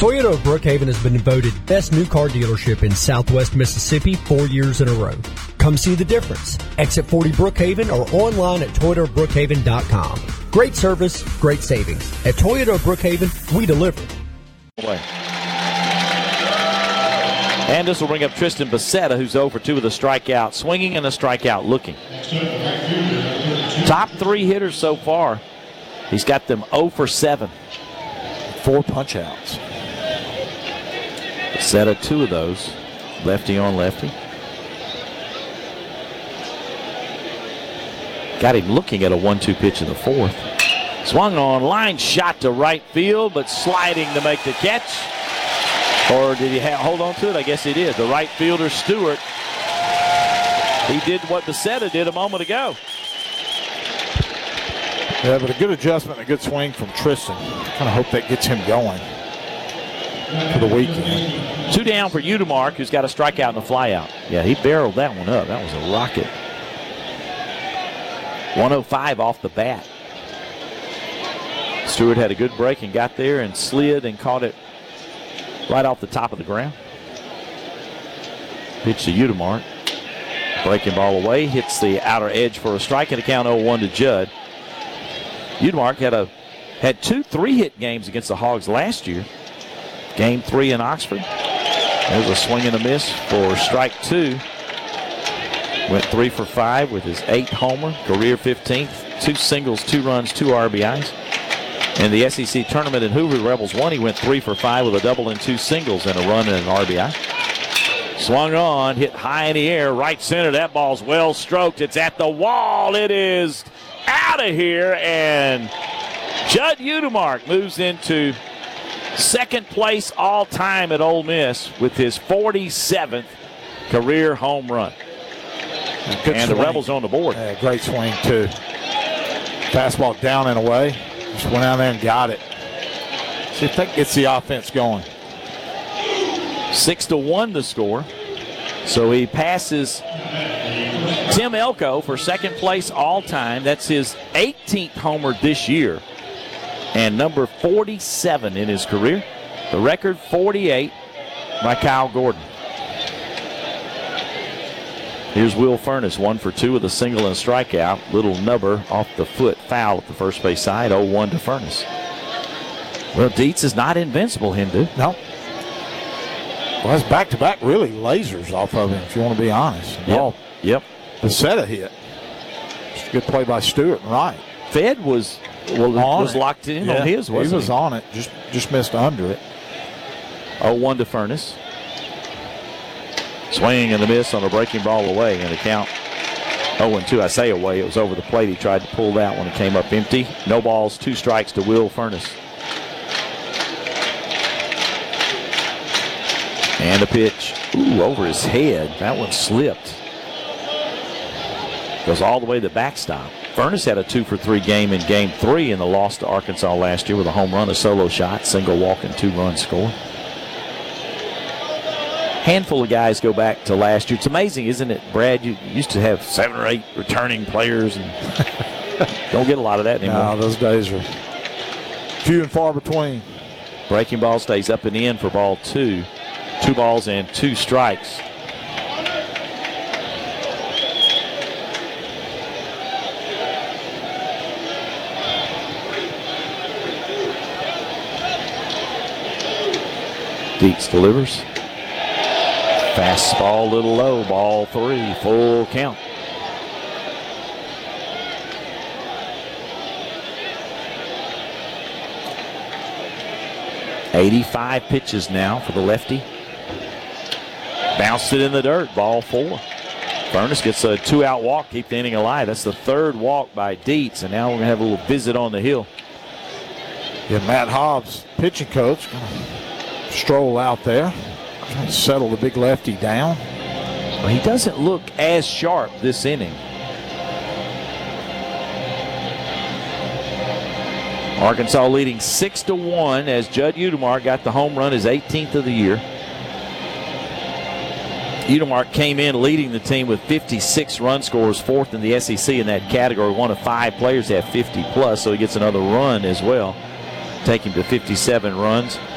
Toyota of Brookhaven has been voted best new car dealership in Southwest Mississippi 4 years in a row. Come see the difference. Exit 40 Brookhaven or online at ToyotaofBrookhaven.com. Great service, great savings. At Toyota of Brookhaven, we deliver. And this will bring up Tristan Becerra, who's 0 for 2 with a strikeout, swinging and a strikeout looking. Top 3 hitters so far. He's got them 0 for 7. 4 punch-outs. Becerra, 2 of those. Lefty on lefty. Got him looking at a 1-2 pitch in the 4th. Swung on, line shot to right field, but sliding to make the catch. Or did he hold on to it? I guess he did. The right fielder, Stewart. He did what Becerra did a moment ago. Yeah, but a good adjustment, a good swing from Tristan. Kind of hope that gets him going for the weekend. 2 down for Udemark, who's got a strikeout and a flyout. Yeah, he barreled that one up. That was a rocket. 105 off the bat. Stewart had a good break and got there and slid and caught it right off the top of the ground. Pitch to Udemark. Breaking ball away. Hits the outer edge for a strike and a count 0-1 to Judd. Udemark had 2 3-hit games against the Hogs last year. Game 3 in Oxford. There's a swing and a miss for strike 2. Went 3 for 5 with his 8th homer, career 15th. 2 singles, 2 runs, 2 RBIs. In the SEC tournament in Hoover, the Rebels won. He went 3 for 5 with a double and 2 singles and a run and an RBI. Swung on, hit high in the air, right center. That ball's well stroked. It's at the wall. It is out of here, and Judd Udemark moves into second place all time at Ole Miss with his 47th career home run. And the Rebels on the board. Yeah, great swing, too. Fastball down and away. Just went out there and got it. See if that gets the offense going. 6-1 the score. So he passes Tim Elko for second place all time. That's his 18th homer this year and number 47 in his career. The record 48 by Kyle Gordon. Here's Will Furnace, 1 for 2 with a single and a strikeout. Little nubber off the foot, foul at the first base side, 0-1 to Furnace. Well, Dietz is not invincible, Hindu. No. Well, that's back-to-back really lasers off of him, if you want to be honest. Yep. Becerra hit. Just a good play by Stewart and Wright. Fed was locked in on his, wasn't he? He was on it, just missed under it. 0-1 to Furnace. Swing and a miss on a breaking ball away, and the count 0-2. I say away, it was over the plate. He tried to pull that when it came up empty. No balls, 2 strikes to Will Furnace. And a pitch. Ooh, over his head. That one slipped. Goes all the way to the backstop. Furnace had a 2 for 3 game in Game 3 in the loss to Arkansas last year with a home run, a solo shot, single walk, and 2-run score. Handful of guys go back to last year. It's amazing, isn't it, Brad? You used to have 7 or 8 returning players, and don't get a lot of that anymore. No, those days are few and far between. Breaking ball stays up and in for ball 2. 2 balls and 2 strikes. Dietz delivers. Fastball a little low, ball 3, full count. "85 pitches now for the lefty. Bounced it in the dirt, ball 4. Furnace gets a 2-out walk, keep the inning alive. That's the 3rd walk by Dietz, and now we're going to have a little visit on the hill. Yeah, Matt Hobbs, pitching coach, going to stroll out there, trying to settle the big lefty down. Well, he doesn't look as sharp this inning. Arkansas leading 6-1 as Judd Udemark got the home run, his 18th of the year. Udemark came in leading the team with 56 run scores, 4th in the SEC in that category. 1 of 5 players to have 50 plus, so he gets another run as well. Take him to 57 runs.